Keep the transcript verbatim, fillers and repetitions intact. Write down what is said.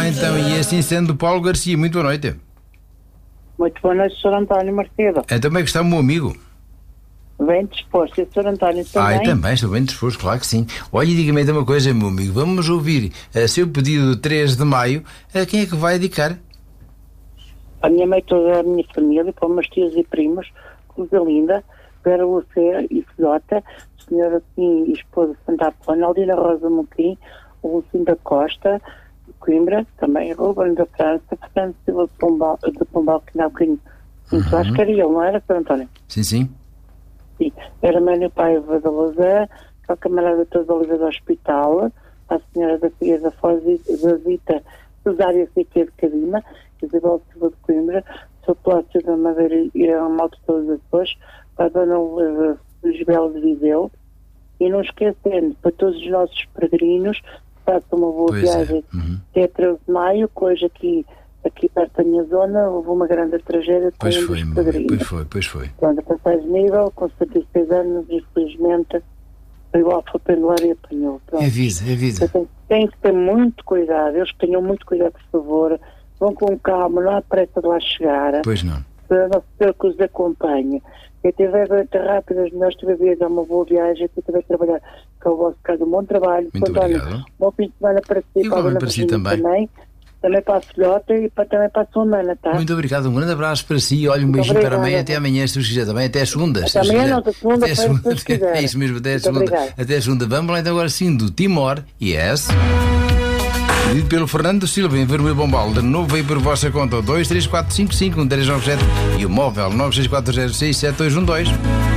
lá então, e assim sendo, Paulo Garcia, muito boa noite. Muito boa noite, senhor António Macedo. Então como é que está o meu amigo? Bem disposto, e o senhor António também? Ah, eu também estou bem disposto, claro que sim. Olha, e diga-me então uma coisa, meu amigo, vamos ouvir a seu pedido de três de maio, a quem é que vai dedicar? A minha mãe, toda a minha família, para meus tios e primos, Rosalinda, Vera Lucera e Filhota, senhora Kim e esposa Santa Apolónia, Aldina Rosa Moquim, Lucinda Costa, de Coimbra, também Ruben da França, Fernando Silva de Pombal, de Pombal que não há bocadinho, uhum. Acho que era ele, não era, senhor António? Sim, sim. Sim, era Mãe Paiva da Lozé, a camarada toda Oliveira do Hospital, a senhora da Filha da Foz da Zita, Cesária Sequeira de Cadima, Isabel Silva de Coimbra, Sr. Plácio da Madeira e a malta todas as pessoas, para a Dona Isabel de Viseu, e não esquecendo, para todos os nossos peregrinos, que façam uma boa pois viagem é. Uhum. até treze de maio, que hoje aqui, aqui perto da minha zona, houve uma grande tragédia. Pois um foi, dos pois foi, pois foi. Quando a passagem de nível, com setenta e seis anos, infelizmente, foi o Alfa pendular e apanhou. É vida, é vida. Tem, tem que ter muito cuidado, eles tenham muito cuidado, por favor, vão com calma, não há pressa de lá chegar. Pois não. Para não ser que os acompanhe. Quem tiver rápido, as melhores terapias, é uma boa viagem, quem tiver a trabalhar, que é o vosso caso, um bom trabalho. Muito António, obrigado. Bom fim de semana para si, Igualmente para si também. também. Também para a filhota e para, também para a sua mana, tá? Muito obrigado, um grande abraço para si, olha, um beijinho para a mãe, até amanhã, se Deus quiser, também, até a segunda. Até amanhã, não, até segunda, até a segunda, se até, é isso mesmo, até a segunda. Obrigado. Até a segunda. Vamos lá então agora sim, do Timor, yes. Pedido pelo Fernando Silva, em Vermelho Bombal, de novo aí por vossa conta, dois três quatro cinco cinco um três nove sete e o móvel nove seis quatro zero seis sete dois um dois.